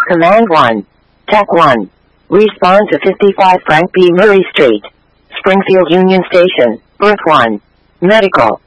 Command 1. Tech 1. Respond to 55 Frank B. Murray Street, Springfield Union Station, Berth 1. Medical.